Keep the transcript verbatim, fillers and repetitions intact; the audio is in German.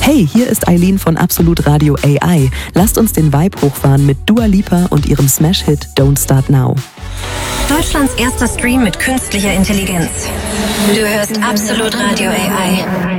Hey, hier ist Eileen von Absolut Radio A I. Lasst uns den Vibe hochfahren mit Dua Lipa und ihrem Smash-Hit Don't Start Now. Deutschlands erster Stream mit künstlicher Intelligenz. Du hörst Absolut Radio A I.